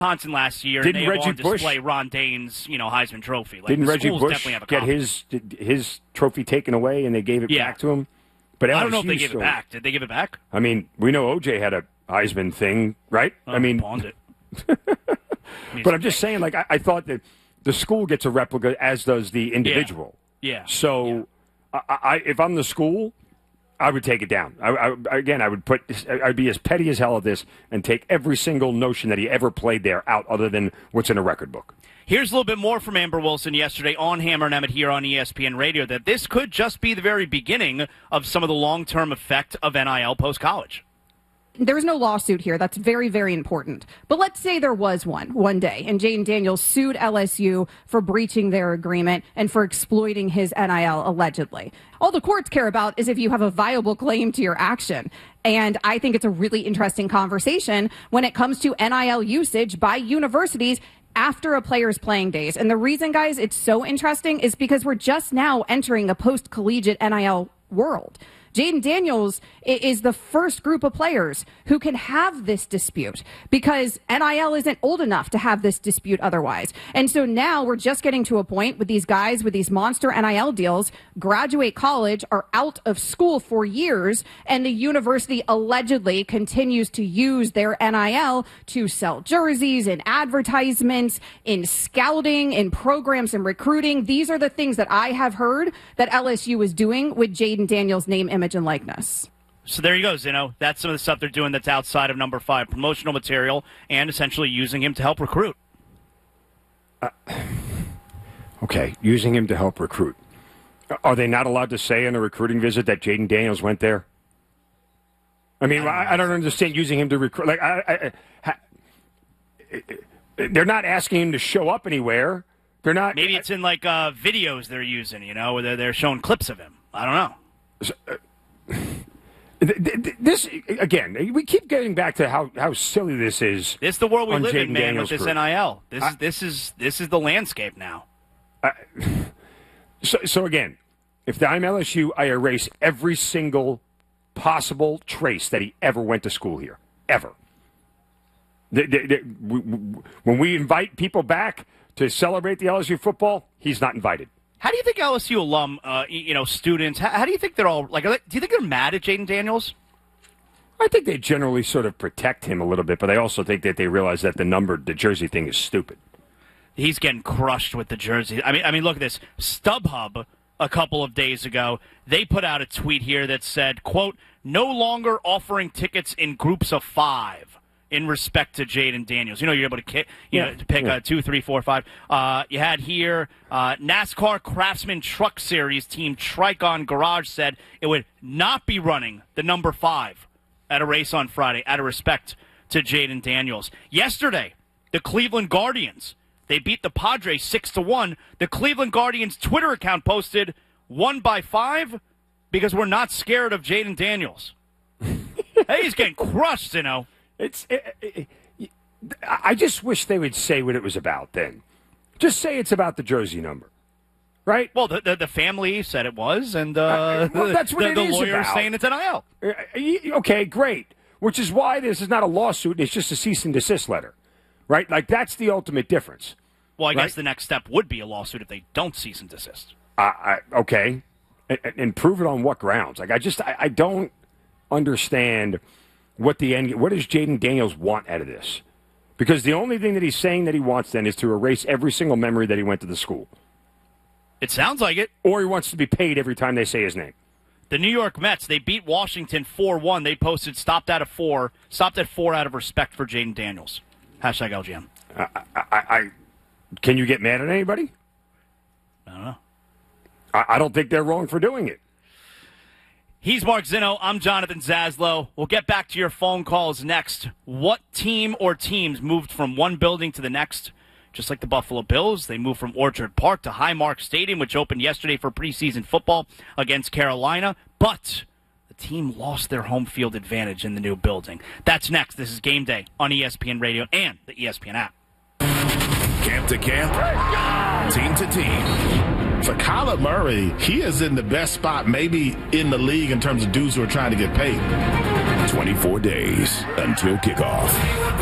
Wisconsin last year. Didn't and they Reggie have on display Bush, Ron Dane's, Heisman Trophy. Like, didn't Reggie schools Bush definitely have a get his trophy taken away and they gave it back to him? But I don't know if they gave it back. Did they give it back? I mean, we know OJ had a Heisman thing, right? Pawned it. But I'm just saying, like, I thought that the school gets a replica, as does the individual. Yeah. So, if I'm the school, I would take it down. I'd be as petty as hell at this and take every single notion that he ever played there out, other than what's in a record book. Here's a little bit more from Amber Wilson yesterday on Hammer and Emmett here on ESPN Radio, that this could just be the very beginning of some of the long-term effect of NIL post-college. There was no lawsuit here. That's very, very important. But let's say there was one day, and Jayden Daniels sued LSU for breaching their agreement and for exploiting his NIL allegedly. All the courts care about is if you have a viable claim to your action. And I think it's a really interesting conversation when it comes to NIL usage by universities after a player's playing days. And the reason, guys, it's so interesting is because we're just now entering a post-collegiate NIL world. Jayden Daniels is the first group of players who can have this dispute because NIL isn't old enough to have this dispute otherwise. And so now we're just getting to a point with these guys with these monster NIL deals, graduate college, are out of school for years, and the university allegedly continues to use their NIL to sell jerseys and advertisements, in scouting, in programs and recruiting. These are the things that I have heard that LSU is doing with Jayden Daniels' name, image, and likeness. So there you go, Zeno. That's some of the stuff they're doing that's outside of number 5, promotional material, and essentially using him to help recruit. Okay, using him to help recruit. Are they not allowed to say on a recruiting visit that Jayden Daniels went there? I mean, I don't understand using him to recruit. Like, they're not asking him to show up anywhere. They're not. Maybe it's in like videos they're using, where they're showing clips of him. I don't know. This again, we keep getting back to how silly this is. This is the world we live in, man. Daniels with this NIL. This is the landscape now. So again, if I'm LSU, I erase every single possible trace that he ever went to school here, ever. When we invite people back to celebrate the LSU football, he's not invited. How do you think LSU alum, students, how do you think they're all, do you think they're mad at Jayden Daniels? I think they generally sort of protect him a little bit, but I also think that they realize that the jersey thing is stupid. He's getting crushed with the jersey. I mean, look at this. StubHub, a couple of days ago, they put out a tweet here that said, quote, no longer offering tickets in groups of 5. In respect to Jayden Daniels. You're able to pick 2, 3, 4, 5. You had here NASCAR Craftsman Truck Series team Tricon Garage said it would not be running the number 5 at a race on Friday out of respect to Jayden Daniels. Yesterday, the Cleveland Guardians, they beat the Padres 6-1. The Cleveland Guardians Twitter account posted 1 by 5 because we're not scared of Jayden Daniels. Hey, he's getting crushed, I just wish they would say what it was about then. Just say it's about the jersey number, right? Well, the family said it was, and that's what the it is lawyer's about. saying it's NIL. Okay, great. Which is why this is not a lawsuit. It's just a cease and desist letter, right? Like, that's the ultimate difference. Well, I guess the next step would be a lawsuit if they don't cease and desist. Okay. And prove it on what grounds? Like, I don't understand what does Jayden Daniels want out of this? Because the only thing that he's saying that he wants then is to erase every single memory that he went to the school. It sounds like it. Or he wants to be paid every time they say his name. The New York Mets, they beat Washington 4-1. They posted stopped at 4 out of respect for Jayden Daniels. Hashtag LGM. Can you get mad at anybody? I don't know. I don't think they're wrong for doing it. He's Mark Zinno. I'm Jonathan Zaslow. We'll get back to your phone calls next. What team or teams moved from one building to the next? Just like the Buffalo Bills, they moved from Orchard Park to Highmark Stadium, which opened yesterday for preseason football against Carolina. But the team lost their home field advantage in the new building. That's next. This is Game Day on ESPN Radio and the ESPN app. Camp to camp, team to team. For Kyler Murray, he is in the best spot maybe in the league in terms of dudes who are trying to get paid. 24 days until kickoff.